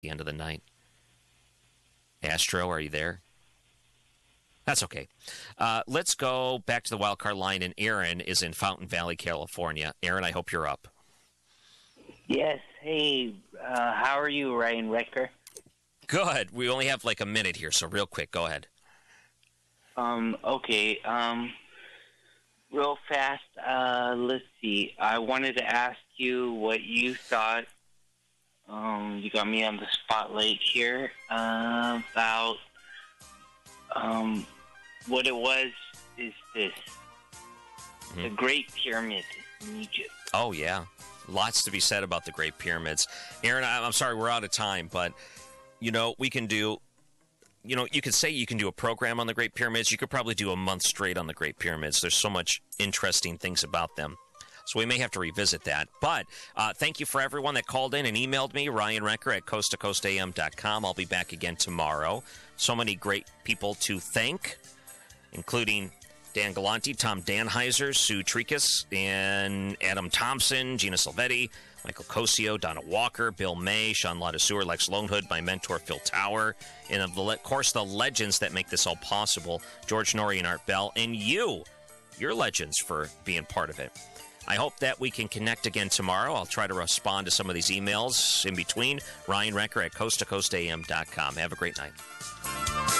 the end of the night. Astro, are you there? That's okay. Let's go back to the wild card line, and Aaron is in Fountain Valley, California. Aaron, I hope you're up. Yes. Hey, how are you, Ryan Wrecker? Good. We only have like a minute here, so real quick, go ahead. Okay. Real fast, let's see. I wanted to ask you what you thought. You got me on the spotlight here. About what it was is this. The Great Pyramids in Egypt. Oh, yeah. Lots to be said about the Great Pyramids. Aaron, I'm sorry, we're out of time, but, we can do, you could say you can do a program on the Great Pyramids. You could probably do a month straight on the Great Pyramids. There's so much interesting things about them. So we may have to revisit that. But thank you for everyone that called in and emailed me, Ryan Wrecker at coasttocoastam.com. I'll be back again tomorrow. So many great people to thank, including Dan Galante, Tom Danheiser, Sue Tricus, and Adam Thompson, Gina Silvetti, Michael Cosio, Donna Walker, Bill May, Sean Ladaseur, Lex Lonehood, my mentor Phil Tower, and of course the legends that make this all possible, George Norrie and Art Bell, and you're legends for being part of it. I hope that we can connect again tomorrow. I'll try to respond to some of these emails in between. Ryan Wrecker at coasttocoastam.com. Have a great night.